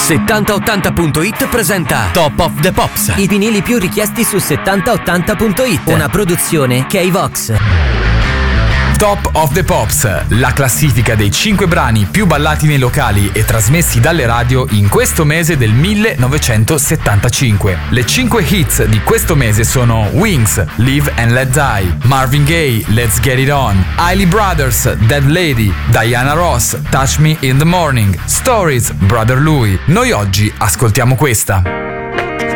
7080.it presenta Top of the Pops, i vinili più richiesti su 7080.it, una produzione K-Vox. Top of the Pops, la classifica dei 5 brani più ballati nei locali e trasmessi dalle radio in questo mese del 1975. Le 5 hits di questo mese sono Wings, Live and Let Die, Marvin Gaye, Let's Get It On, Hailey Brothers, Dead Lady, Diana Ross, Touch Me in the Morning, Stories, Brother Louie. Noi oggi ascoltiamo questa.